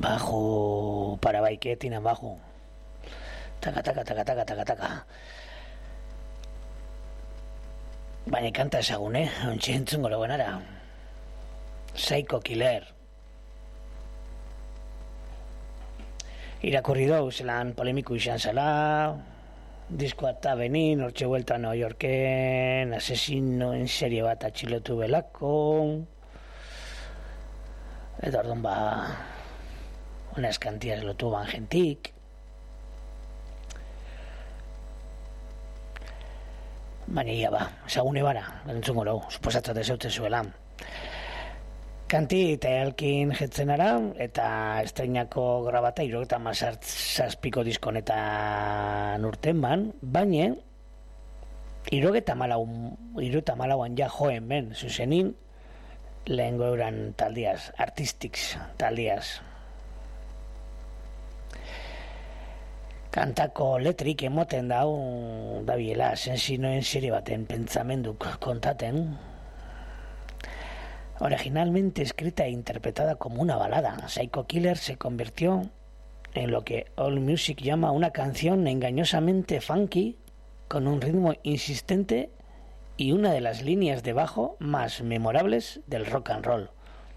Bajo para baike tienen bajo. Taka, taka, taka, taka, taka, taka. Baina kanta ezagun, ontsi entzungo leguenara. Psycho Killer. Irakurri dau, zelan polemiku izan zela, diskoa eta benin, hortxe buelta New Yorken, asesinoen serie bat atxilotu belako, eta orduan unas kantias lotu ban gentik. Baina ia ezagune bara, entzungo lau, suposatzat ezauten zuela. Kanti eta elkin jetzen ara, eta estreinako grabata 77 diskonetan urten ban, baina 74an ja joen ben, zuzenin lehengo euran taldiaz, Artistics taldiaz. Kantako letrik emoten dau dabiela, sensinoen serie baten pentsamenduk kontaten. Originalmente escrita e interpretada como una balada, Psycho Killer se convirtió en lo que AllMusic llama una canción engañosamente funky, con un ritmo insistente y una de las líneas de bajo más memorables del rock and roll.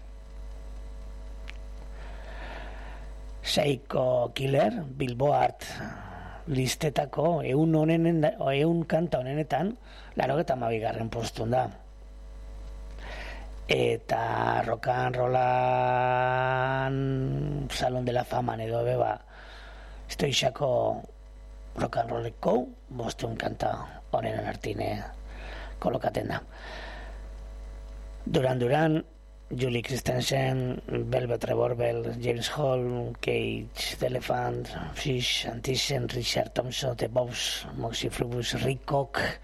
Psycho Killer, Billboard listetako 100 kanta honenetan 92. postun da. Eta rock and rollan Salón de la Fama edo beba estoixako rock and rolleko 500 kanta honenen artine kolokaten da. Duran, Julie Christensen, Velvet Revolver, James Hall, Cage, The Elephant, Fish, Antisen, Richard Thompson, The Bobs, Moxie Flubus, Rick Cock,